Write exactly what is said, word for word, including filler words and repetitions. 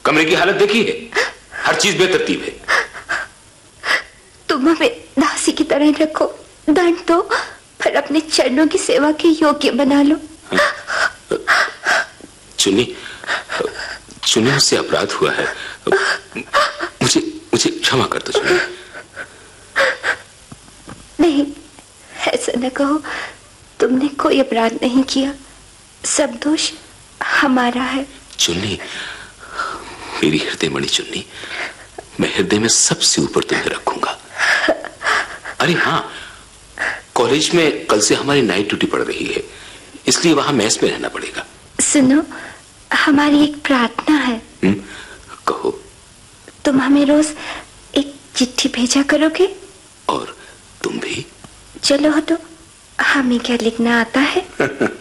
कमरे की हालत देखी है, हर चीज बेतरतीब है। तुम हमें दासी की तरह रखो, दंड दो, पर अपने चरणों की सेवा के योग्य बना लो। चुन्नी, चुन्नी, मुझसे अपराध हुआ है, मुझे मुझे क्षमा कर दो चुन्नी। नहीं, ऐसा न कहो, तुमने कोई अपराध नहीं किया, सब दोष हमारा है। चुन्नी, मेरी हृदय मणि चुन्नी, मैं हृदय में सबसे ऊपर तुम्हें रखूंगा। अरे हाँ, कॉलेज में कल से हमारी नाइट ड्यूटी पड़ रही है, इसलिए वहां मेस में रहना पड़ेगा। सुनो, हमारी एक प्रार्थना है। हुँ? कहो। तुम हमें रोज एक चिट्ठी भेजा करोगे? और तुम भी? चलो हटो, हमें क्या लिखना आता है।